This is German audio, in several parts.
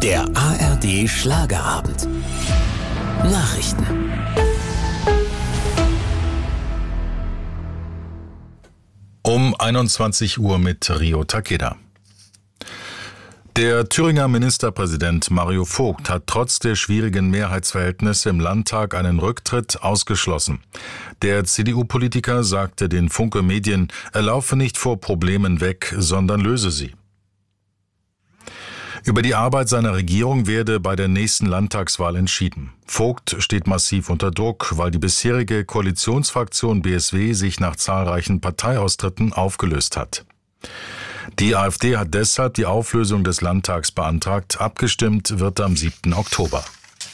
Der ARD Schlagerabend. Nachrichten. Um 21 Uhr mit Rio Takeda. Der Thüringer Ministerpräsident Mario Vogt hat trotz der schwierigen Mehrheitsverhältnisse im Landtag einen Rücktritt ausgeschlossen. Der CDU-Politiker sagte den Funke Medien, er laufe nicht vor Problemen weg, sondern löse sie. Über die Arbeit seiner Regierung werde bei der nächsten Landtagswahl entschieden. Vogt steht massiv unter Druck, weil die bisherige Koalitionsfraktion BSW sich nach zahlreichen Parteiaustritten aufgelöst hat. Die AfD hat deshalb die Auflösung des Landtags beantragt. Abgestimmt wird am 7. Oktober.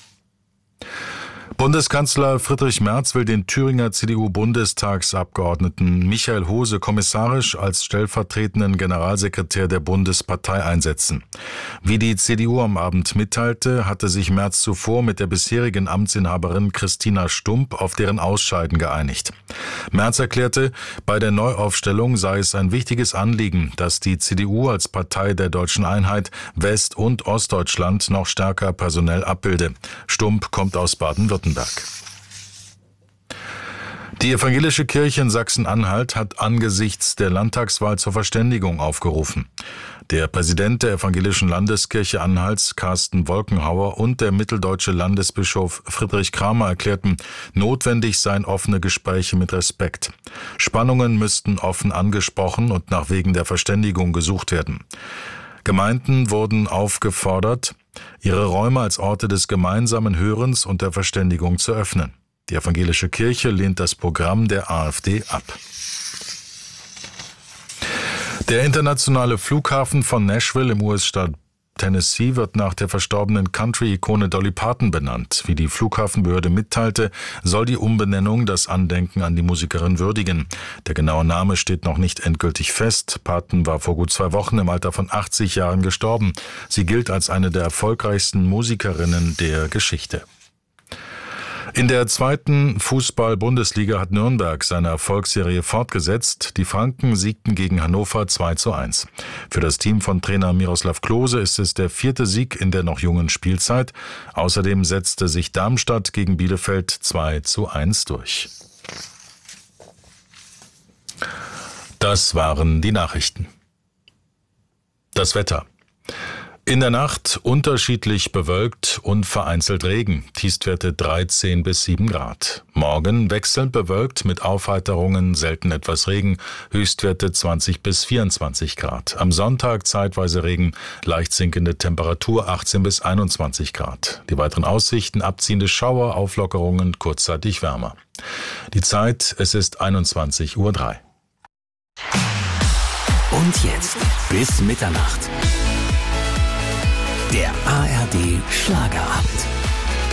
Bundeskanzler Friedrich Merz will den Thüringer CDU-Bundestagsabgeordneten Michael Hose kommissarisch als stellvertretenden Generalsekretär der Bundespartei einsetzen. Wie die CDU am Abend mitteilte, hatte sich Merz zuvor mit der bisherigen Amtsinhaberin Christina Stump auf deren Ausscheiden geeinigt. Merz erklärte, bei der Neuaufstellung sei es ein wichtiges Anliegen, dass die CDU als Partei der deutschen Einheit West- und Ostdeutschland noch stärker personell abbilde. Stump kommt aus Baden-Württemberg. Die evangelische Kirche in Sachsen-Anhalt hat angesichts der Landtagswahl zur Verständigung aufgerufen. Der Präsident der evangelischen Landeskirche Anhalts, Carsten Wolkenhauer, und der mitteldeutsche Landesbischof Friedrich Kramer erklärten, notwendig seien offene Gespräche mit Respekt. Spannungen müssten offen angesprochen und nach Wegen der Verständigung gesucht werden. Gemeinden wurden aufgefordert, ihre Räume als Orte des gemeinsamen Hörens und der Verständigung zu öffnen. Die evangelische Kirche lehnt das Programm der AfD ab. Der internationale Flughafen von Nashville im US-Staat Tennessee wird nach der verstorbenen Country-Ikone Dolly Parton benannt. Wie die Flughafenbehörde mitteilte, soll die Umbenennung das Andenken an die Musikerin würdigen. Der genaue Name steht noch nicht endgültig fest. Parton war vor gut 2 Wochen im Alter von 80 Jahren gestorben. Sie gilt als eine der erfolgreichsten Musikerinnen der Geschichte. In der 2. Fußball-Bundesliga hat Nürnberg seine Erfolgsserie fortgesetzt. Die Franken siegten gegen Hannover 2:1. Für das Team von Trainer Miroslav Klose ist es der 4. Sieg in der noch jungen Spielzeit. Außerdem setzte sich Darmstadt gegen Bielefeld 2:1 durch. Das waren die Nachrichten. Das Wetter. In der Nacht unterschiedlich bewölkt und vereinzelt Regen, Tiefstwerte 13 bis 7 Grad. Morgen wechselnd bewölkt mit Aufheiterungen, selten etwas Regen, Höchstwerte 20 bis 24 Grad. Am Sonntag zeitweise Regen, leicht sinkende Temperatur 18 bis 21 Grad. Die weiteren Aussichten: abziehende Schauer, Auflockerungen, kurzzeitig wärmer. Die Zeit, es ist 21:03 Uhr. Und jetzt bis Mitternacht. Der ARD Schlagerabend.